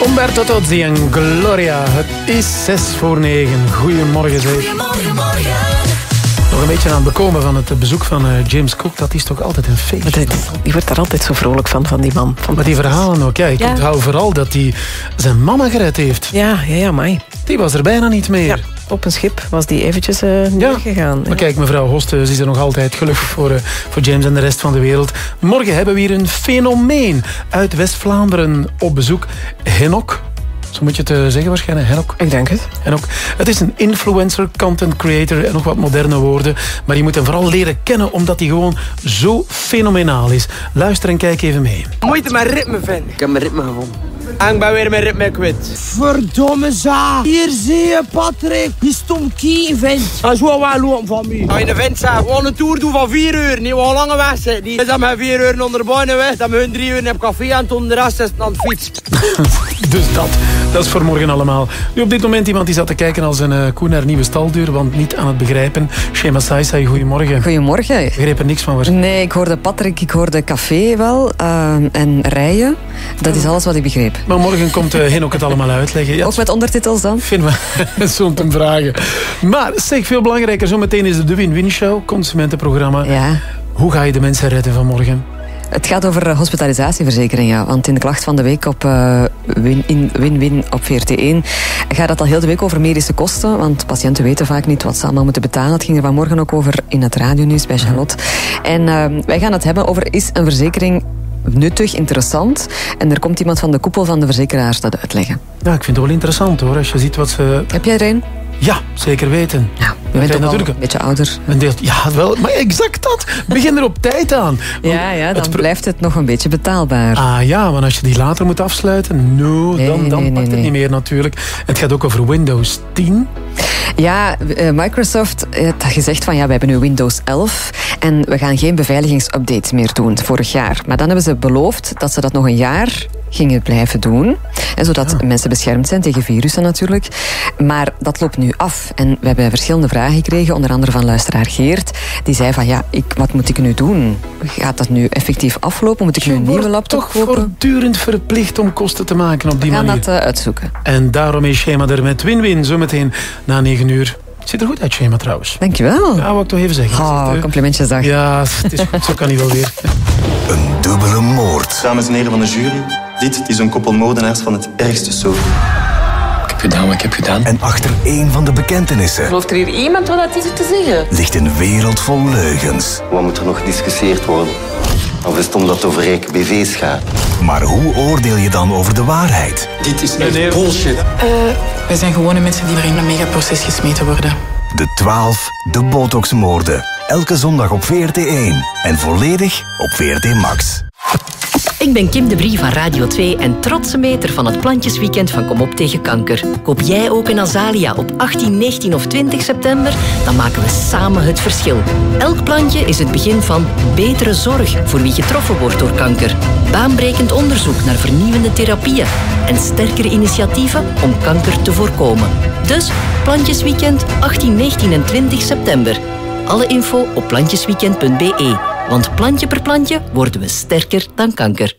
Umberto Tozzi en Gloria. Het is 6:06. Goedemorgen, zeg. Goedemorgen, morgen. Nog een beetje aan het bekomen van het bezoek van James Cook. Dat is toch altijd een feestje. Die wordt daar altijd zo vrolijk van die man. Maar die verhalen ook. Ja, ik onthoud vooral dat hij zijn mama gered heeft. Ja, mai. Die was er bijna niet meer. Ja, op een schip was die eventjes neergegaan. Maar kijk, mevrouw Hosthuis is er nog altijd, gelukkig voor James en de rest van de wereld. Morgen hebben we hier een fenomeen uit West-Vlaanderen op bezoek. Henok. Zo moet je het zeggen waarschijnlijk, Henok. Ik denk het. Henok. Het is een influencer, content creator en nog wat moderne woorden. Maar je moet hem vooral leren kennen omdat hij gewoon zo fenomenaal is. Luister en kijk even mee. Moeite met ritme vinden. Ik heb mijn ritme gevonden. En ik ben weer mijn ritme kwijt. Verdomme za. Hier zie je Patrick. Die stom kie vindt. Dat is wel lopen van mij. Als je een vent zegt, we gaan een tour doen van 4 uur. Niet wel lange weg zijn. Die is dan met 4 uur onder de benen weg. Dan hebben we 3 uur op café en toen de rest is aan de fiets. Dus dat is voor morgen allemaal. Nu op dit moment iemand die zat te kijken als een koe naar nieuwe staldeur, want niet aan het begrijpen. Shema Saisai, goedemorgen. Goedemorgen. Ik begreep er niks van. Nee, ik hoorde Patrick, ik hoorde café wel en rijden. Dat is alles wat ik begreep. Maar morgen komt Henok het allemaal uitleggen. Ja, ook met ondertitels dan? Vinden we zo'n te vragen. Maar zeg, veel belangrijker, zometeen is de Win-Win Show, consumentenprogramma. Ja. Hoe ga je de mensen redden vanmorgen? Het gaat over hospitalisatieverzekering, ja. Want in de klacht van de week op Win-Win op VRT1 gaat het al heel de week over medische kosten. Want patiënten weten vaak niet wat ze allemaal moeten betalen. Het ging er vanmorgen ook over in het radionieuws bij Charlotte. En wij gaan het hebben over, is een verzekering nuttig, interessant? En er komt iemand van de koepel van de verzekeraars dat uitleggen. Ja, ik vind het wel interessant hoor, als je ziet wat ze... Heb jij er een? Ja, zeker weten. Ja, je bent toch natuurlijk een beetje ouder. Ja, wel, maar exact dat. Begin er op tijd aan. Ja, dan blijft het nog een beetje betaalbaar. Ah ja, want als je die later moet afsluiten, dan pakt het niet meer natuurlijk. Het gaat ook over Windows 10. Ja, Microsoft heeft gezegd van ja, we hebben nu Windows 11 en we gaan geen beveiligingsupdates meer doen vorig jaar. Maar dan hebben ze beloofd dat ze dat nog een jaar gingen blijven doen. En zodat mensen beschermd zijn tegen virussen natuurlijk. Maar dat loopt nu af. En we hebben verschillende vragen gekregen, onder andere van luisteraar Geert. Die zei van ja, wat moet ik nu doen? Gaat dat nu effectief aflopen? Moet ik nu een nieuwe laptop toch kopen? Voortdurend verplicht om kosten te maken op die manier. We gaan dat uitzoeken. En daarom is Shema er met Win-Win zometeen na 9 uur. Het ziet er goed uit, Shema, trouwens. Dankjewel. Ja, wou ik toch even zeggen. Complimentjes, dag. Ja, het is goed, zo kan hij wel weer. Een dubbele moord. Dames en heren van de jury, dit is een koppel moordenaars van het ergste soort. Ik heb gedaan wat ik heb gedaan. En achter één van de bekentenissen Gelooft er hier iemand wat dat is te zeggen? ligt een wereld vol leugens. Wat moet er nog gediscussieerd worden? Of is het omdat het over rijke BV's gaat? Maar hoe oordeel je dan over de waarheid? Dit is echt bullshit. Wij zijn gewone mensen die er in een megaproces gesmeten worden. De 12, de Botox-moorden. Elke zondag op VRT1. En volledig op VRT Max. Ik ben Kim de Brie van Radio 2 en trotse meter van het plantjesweekend van Kom op tegen kanker. Koop jij ook een azalea op 18, 19 of 20 september? Dan maken we samen het verschil. Elk plantje is het begin van betere zorg voor wie getroffen wordt door kanker. Baanbrekend onderzoek naar vernieuwende therapieën. En sterkere initiatieven om kanker te voorkomen. Dus plantjesweekend 18, 19 en 20 september. Alle info op plantjesweekend.be. Want plantje per plantje worden we sterker dan kanker.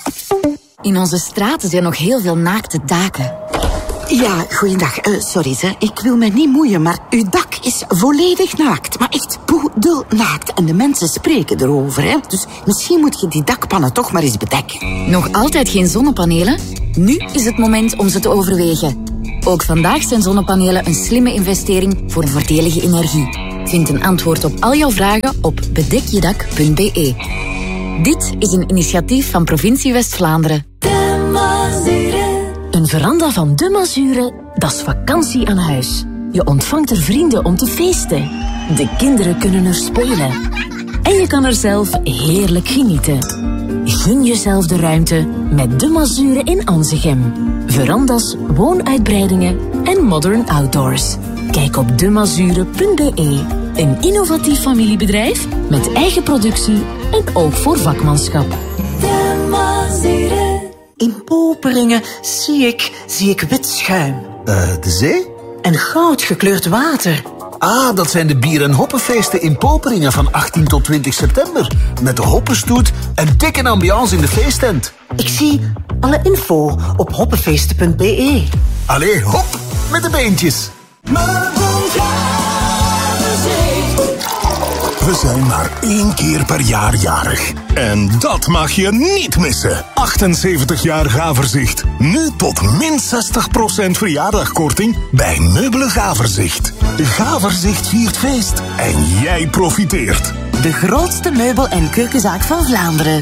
In onze straten zijn nog heel veel naakte daken. Ja, goeiedag. Sorry, ze. Ik wil me niet moeien, maar uw dak is volledig naakt. Maar echt poedelnaakt. En de mensen spreken erover, hè. Dus misschien moet je die dakpannen toch maar eens bedekken. Nog altijd geen zonnepanelen? Nu is het moment om ze te overwegen. Ook vandaag zijn zonnepanelen een slimme investering voor voordelige energie. Vind een antwoord op al jouw vragen op bedekjedak.be. Dit is een initiatief van provincie West-Vlaanderen. Een veranda van De Mazure, dat is vakantie aan huis. Je ontvangt er vrienden om te feesten. De kinderen kunnen er spelen. En je kan er zelf heerlijk genieten. Gun jezelf de ruimte met De Mazure in Anzegem. Verandas, woonuitbreidingen en modern outdoors. Kijk op demazure.be. Een innovatief familiebedrijf met eigen productie en ook voor vakmanschap. De Mazure. In Poperingen zie ik wit schuim. De zee? En goud gekleurd water. Ah, dat zijn de bier- en hoppenfeesten in Poperingen van 18 tot 20 september. Met de hoppenstoet en dikke ambiance in de feesttent. Ik zie alle info op hoppenfeesten.be. Allee, hop, met de beentjes. We zijn maar 1 keer per jaar jarig. En dat mag je niet missen. 78 jaar Gaverzicht. Nu tot min 60% verjaardagkorting bij Meubelen Gaverzicht. Gaverzicht viert feest en jij profiteert. De grootste meubel- en keukenzaak van Vlaanderen.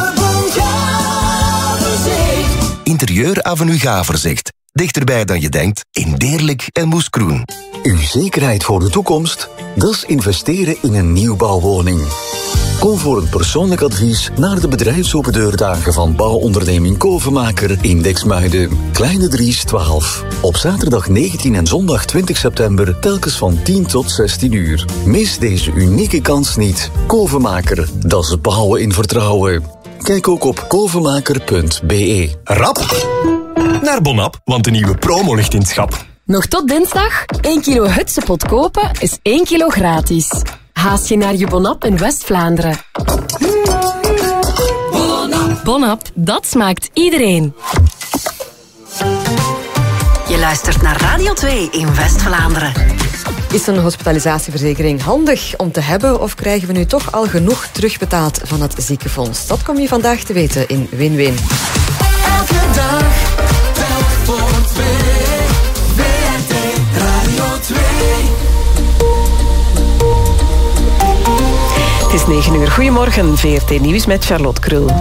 Interieur Avenue Gaverzicht. Dichterbij dan je denkt, in Deerlijk en Moeskroen. Uw zekerheid voor de toekomst? Dat is investeren in een nieuwbouwwoning. Kom voor een persoonlijk advies naar de bedrijfsopendeurdagen van bouwonderneming Kovenmaker in Dexmuiden. Kleine Dries 12. Op zaterdag 19 en zondag 20 september telkens van 10 tot 16 uur. Mis deze unieke kans niet. Kovenmaker, dat is bouwen in vertrouwen. Kijk ook op kovenmaker.be. Rap naar Bonap, want de nieuwe promo ligt in het schap. Nog tot dinsdag? 1 kilo hutsepot kopen is 1 kilo gratis. Haast je naar je Bonap in West-Vlaanderen. Bonap, dat smaakt iedereen. Je luistert naar Radio 2 in West-Vlaanderen. Is een hospitalisatieverzekering handig om te hebben of krijgen we nu toch al genoeg terugbetaald van het ziekenfonds? Dat kom je vandaag te weten in Win-Win. Elke dag, telk voor 2. WRT Radio 2. Het is 9 uur. Goedemorgen, VRT Nieuws met Charlotte Krul.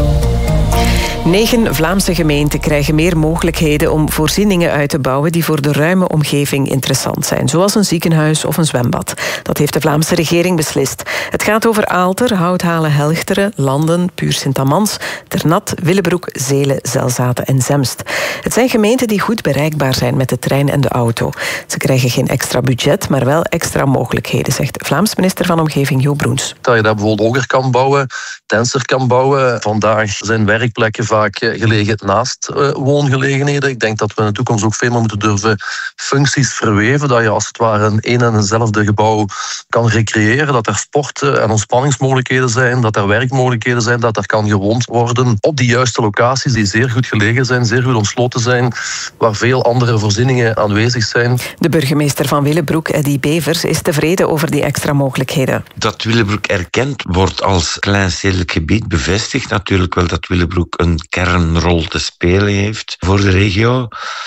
9 Vlaamse gemeenten krijgen meer mogelijkheden om voorzieningen uit te bouwen die voor de ruime omgeving interessant zijn, zoals een ziekenhuis of een zwembad. Dat heeft de Vlaamse regering beslist. Het gaat over Aalter, Houthalen, Helchteren, Landen, Puur Sint-Amans, Ternat, Willebroek, Zelen, Zelzaten en Zemst. Het zijn gemeenten die goed bereikbaar zijn met de trein en de auto. Ze krijgen geen extra budget, maar wel extra mogelijkheden, zegt Vlaams minister van Omgeving Jo Broens. Dat je daar bijvoorbeeld hoger kan bouwen, denser kan bouwen. Vandaag zijn werkplekken vaak gelegen naast woongelegenheden. Ik denk dat we in de toekomst ook veel meer moeten durven functies verweven. Dat je als het ware in één en eenzelfde gebouw kan recreëren. Dat er sport- en ontspanningsmogelijkheden zijn. Dat er werkmogelijkheden zijn. Dat er kan gewoond worden op die juiste locaties die zeer goed gelegen zijn, zeer goed ontsloten zijn, waar veel andere voorzieningen aanwezig zijn. De burgemeester van Willebroek, Eddy Bevers, is tevreden over die extra mogelijkheden. Dat Willebroek erkend wordt als kleinstedelijk gebied bevestigt natuurlijk wel dat Willebroek een kernrol te spelen heeft voor de regio.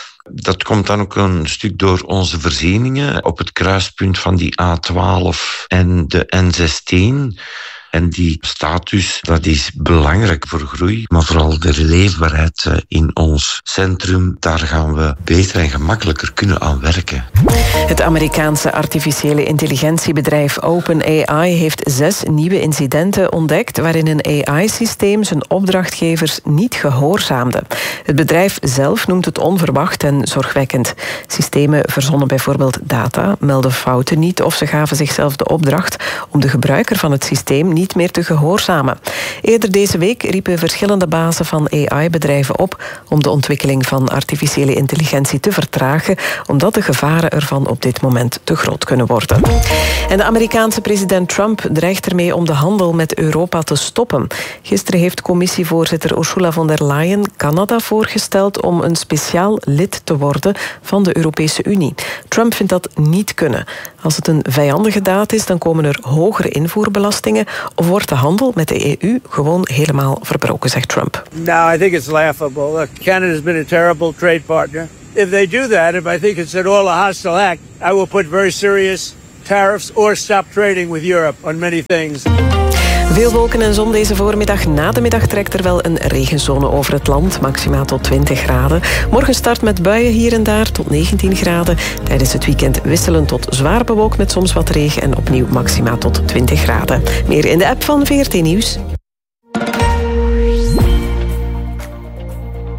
Dat komt dan ook een stuk door onze voorzieningen op het kruispunt van die A12 en de N16. En die status, dat is belangrijk voor groei, maar vooral de leefbaarheid in ons centrum, daar gaan we beter en gemakkelijker kunnen aan werken. Het Amerikaanse artificiële intelligentiebedrijf OpenAI heeft 6 nieuwe incidenten ontdekt waarin een AI-systeem zijn opdrachtgevers niet gehoorzaamde. Het bedrijf zelf noemt het onverwacht en zorgwekkend. Systemen verzonnen bijvoorbeeld data, melden fouten niet of ze gaven zichzelf de opdracht om de gebruiker van het systeem niet meer te gehoorzamen. Eerder deze week riepen verschillende bazen van AI-bedrijven op om de ontwikkeling van artificiële intelligentie te vertragen, omdat de gevaren ervan op dit moment te groot kunnen worden. En de Amerikaanse president Trump dreigt ermee om de handel met Europa te stoppen. Gisteren heeft commissievoorzitter Ursula von der Leyen Canada voorgesteld om een speciaal lid te worden van de Europese Unie. Trump vindt dat niet kunnen. Als het een vijandige daad is, dan komen er hogere invoerbelastingen of wordt de handel met de EU gewoon helemaal verbroken, zegt Trump. No, I think it's laughable. Look, Canada's been a terrible trade partner. If they do that, if I think it's at all a hostile act, I will put very serious tariffs or stop trading with Europe on many things. Veel wolken en zon deze voormiddag. Na de middag trekt er wel een regenzone over het land, maxima tot 20 graden. Morgen start met buien hier en daar tot 19 graden. Tijdens het weekend wisselen tot zwaar bewolkt met soms wat regen en opnieuw maxima tot 20 graden. Meer in de app van VRT Nieuws.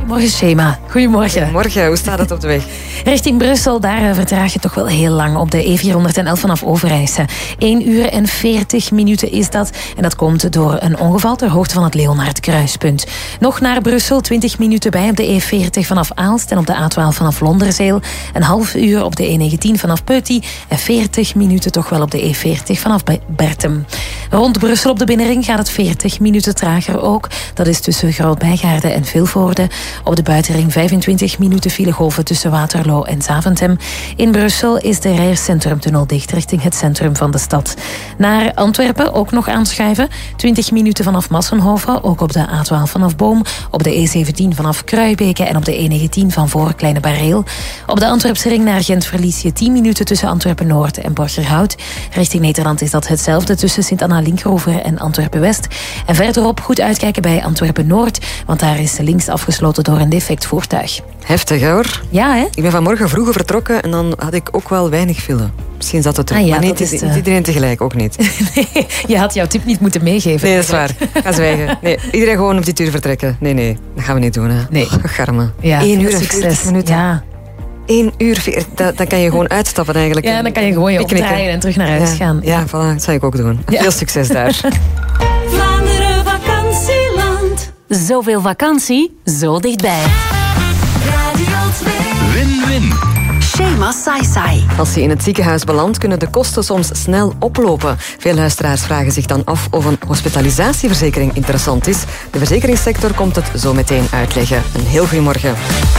Goedemorgen, Shema. Goedemorgen. Goedemorgen, hoe staat het op de weg? Richting Brussel, daar vertraag je toch wel heel lang op de E411 vanaf Overijse. 1 uur en 40 minuten is dat. En dat komt door een ongeval ter hoogte van het Leonhard-kruispunt. Nog naar Brussel, 20 minuten bij op de E40 vanaf Aalst en op de A12 vanaf Londerzeel. Een half uur op de E19 vanaf Peuty en 40 minuten toch wel op de E40 vanaf Bertem. Rond Brussel op de binnenring gaat het 40 minuten trager ook. Dat is tussen Groot-Bijgaarde en Vilvoorde. Op de buitenring 25 minuten filegolven tussen Waterloo en Zaventem. In Brussel is de Rijers-centrumtunnel dicht richting het centrum van de stad. Naar Antwerpen ook nog aanschuiven. 20 minuten vanaf Massenhoven, ook op de A12 vanaf Boom. Op de E17 vanaf Kruijbeke en op de E19 van voor Kleine Bareel. Op de Antwerpse ring naar Gent verlies je 10 minuten tussen Antwerpen-Noord en Borgerhout. Richting Nederland is dat hetzelfde tussen Sint-Anna-Linkhoven en Antwerpen-West. En verderop goed uitkijken bij Antwerpen-Noord, want daar is links afgesloten door een defect voertuig. Heftig hoor. Ja, hè? Ik ben vanmorgen vroeger vertrokken en dan had ik ook wel weinig file. Misschien zat het er, ja, maar niet iedereen tegelijk, ook niet. Nee, je had jouw tip niet moeten meegeven. Nee, dat is waar. Ga zwijgen. Nee, iedereen gewoon op dit uur vertrekken. Nee, dat gaan we niet doen. Hè. Nee. Garme. Ja, 1 uur en 40 minuten. Ja. 1 uur 40, dan kan je gewoon uitstappen eigenlijk. Ja, dan kan je gewoon je opdraaien en terug naar huis gaan. Ja, voilà, dat zou ik ook doen. Ja. Veel succes daar. Vlaanderen vakantieland. Zoveel vakantie, zo dichtbij. Radio 2. Win-win. Shema Sai. Als je in het ziekenhuis belandt, kunnen de kosten soms snel oplopen. Veel luisteraars vragen zich dan af of een hospitalisatieverzekering interessant is. De verzekeringssector komt het zo meteen uitleggen. Een heel goedemorgen.